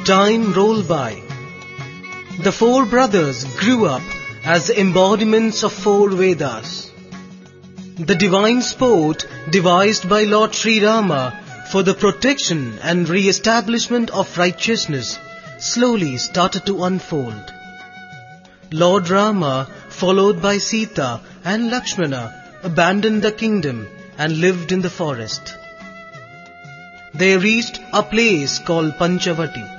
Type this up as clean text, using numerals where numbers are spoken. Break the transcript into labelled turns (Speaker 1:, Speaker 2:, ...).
Speaker 1: Time rolled by. The four brothers grew up as the embodiments of four Vedas. The divine sport devised by Lord Sri Rama for the protection and re-establishment of righteousness slowly started to unfold. Lord Rama, followed by Sita and Lakshmana, abandoned the kingdom and lived in the forest. They reached a place called Panchavati.